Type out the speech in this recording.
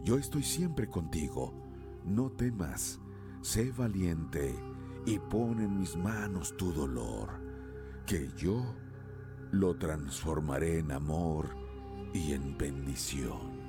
Yo estoy siempre contigo. No temas, sé valiente y pon en mis manos tu dolor, que yo lo transformaré en amor y en bendición.